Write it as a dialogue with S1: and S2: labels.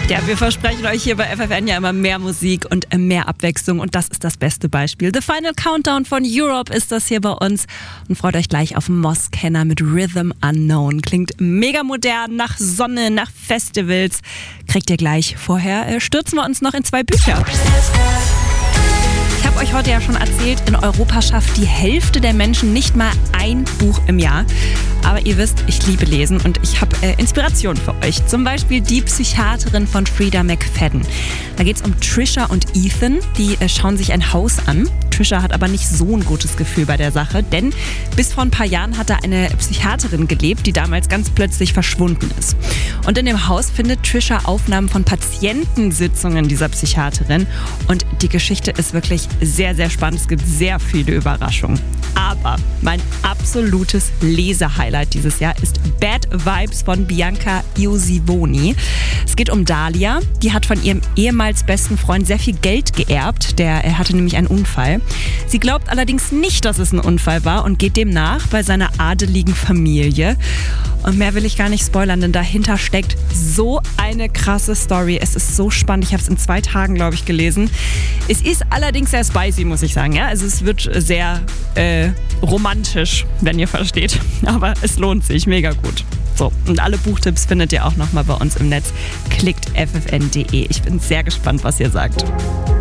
S1: Ja, wir versprechen euch hier bei FFN ja immer mehr Musik und mehr Abwechslung und das ist das beste Beispiel. The Final Countdown von Europe ist das hier bei uns und freut euch gleich auf Moskenner mit Rhythm Unknown. Klingt mega modern, nach Sonne, nach Festivals. Kriegt ihr gleich. Vorher stürzen wir uns noch in 2 Bücher. Ich habe euch heute ja schon erzählt, in Europa schafft die Hälfte der Menschen nicht mal ein Buch im Jahr. Aber ihr wisst, ich liebe Lesen und ich habe Inspiration für euch. Zum Beispiel Die Psychiaterin von Frida McFadden. Da geht es um Trisha und Ethan. Die schauen sich ein Haus an. Trisha hat aber nicht so ein gutes Gefühl bei der Sache, denn bis vor ein paar Jahren hat da eine Psychiaterin gelebt, die damals ganz plötzlich verschwunden ist. Und in dem Haus findet Trisha Aufnahmen von Patientensitzungen dieser Psychiaterin. Und die Geschichte ist wirklich sehr, sehr spannend. Es gibt sehr viele Überraschungen. Aber mein absolutes Lesehighlight dieses Jahr ist Bad Vibes von Bianca Iosivoni. Es geht um Dalia. Die hat von ihrem ehemals besten Freund sehr viel Geld geerbt. Er hatte nämlich einen Unfall. Sie glaubt allerdings nicht, dass es ein Unfall war und geht dem nach bei seiner adeligen Familie. Und mehr will ich gar nicht spoilern, denn dahinter steckt so eine krasse Story. Es ist so spannend. Ich habe es in 2 Tagen, glaube ich, gelesen. Es ist allerdings sehr spicy, muss ich sagen. Ja? Also es wird sehr romantisch, wenn ihr versteht. Aber es lohnt sich. Mega gut. So, und alle Buchtipps findet ihr auch nochmal bei uns im Netz. Klickt ffn.de. Ich bin sehr gespannt, was ihr sagt.